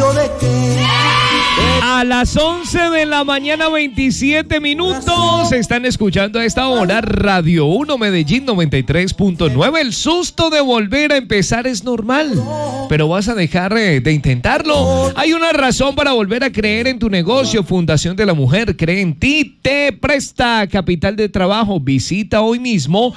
yo de qué. A las 11 de la mañana, 27 minutos. Están escuchando a esta hora Radio 1 Medellín 93.9. El susto de volver a empezar es normal, pero vas a dejar de intentarlo. Hay una razón para volver a creer en tu negocio. Fundación de la Mujer cree en ti, te presta capital de trabajo. Visita hoy mismo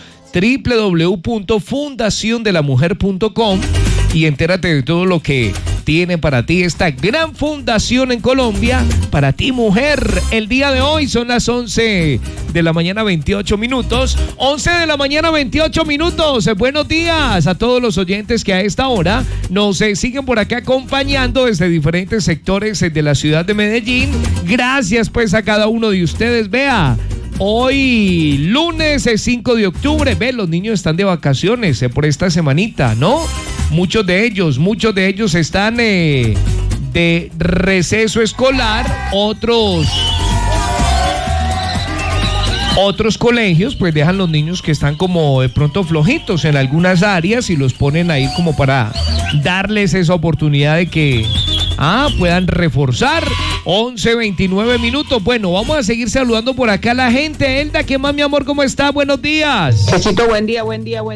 www.fundaciondelamujer.com y entérate de todo lo que tiene para ti esta gran fundación en Colombia, para ti mujer. El día de hoy son las 11 de la mañana 28 minutos, 11 de la mañana 28 minutos. Buenos días a todos los oyentes que a esta hora nos siguen por acá acompañando desde diferentes sectores de la ciudad de Medellín. Gracias pues a cada uno de ustedes. Vea, hoy lunes 5 de octubre, ve, los niños están de vacaciones por esta semanita, ¿no? Muchos de ellos están de receso escolar. Otros colegios pues dejan los niños que están como de pronto flojitos en algunas áreas y los ponen ahí como para darles esa oportunidad de que puedan reforzar. 11:29 minutos. Bueno, vamos a seguir saludando por acá a la gente. Elda, ¿qué más, mi amor? ¿Cómo está? Buenos días. Chachito, buen día.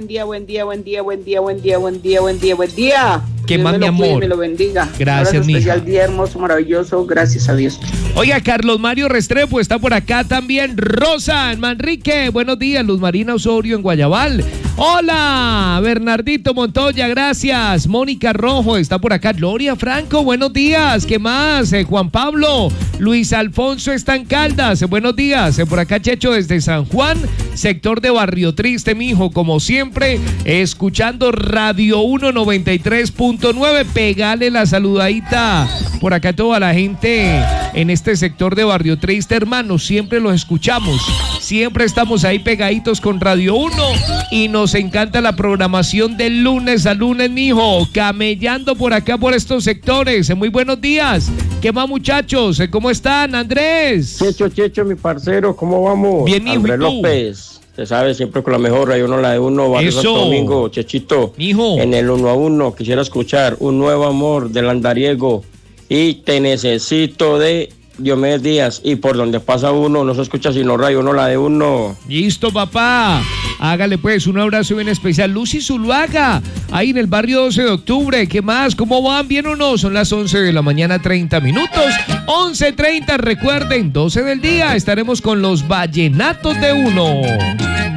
¿Qué más, mi amor? Cuide, me lo bendiga. Gracias, mija. mija. Día hermoso, maravilloso, gracias a Dios. Oiga, Carlos Mario Restrepo está por acá también. Rosa en Manrique, buenos días. Luz Marina Osorio en Guayabal. Hola, Bernardito Montoya, gracias. Mónica Rojo está por acá. Gloria Franco, buenos días. ¿Qué más? Juan Pablo, Luis Alfonso está en Caldas. Buenos días. Por acá Checho desde San Juan, sector de Barrio Triste, mijo, como siempre, escuchando Radio 1 93.9. Pegale la saludadita por acá a toda la gente en este sector de Barrio Triste, hermanos. Siempre los escuchamos, siempre estamos ahí pegaditos con Radio 1 y nos encanta la programación de lunes a lunes, mijo, camellando por acá por estos sectores. Muy buenos días. ¿Qué más, muchachos? ¿Cómo están, Andrés? Checho, mi parcero, ¿cómo vamos? Bien, hijo. Andrés López, te sabe, siempre con la mejor, hay uno, la de uno, Barrio Santo Domingo. Chechito, hijo. En el 1-1 quisiera escuchar Un Nuevo Amor del Andariego y Te Necesito de Diomedes Díaz, y por donde pasa uno no se escucha sino Radio 1, la de uno. Listo, papá. Hágale pues un abrazo bien especial. Lucy Zuluaga, ahí en el barrio 12 de octubre. ¿Qué más? ¿Cómo van? ¿Bien o no? Son las 11 de la mañana, 30 minutos. 11:30, recuerden, 12 del día. Estaremos con los vallenatos de uno.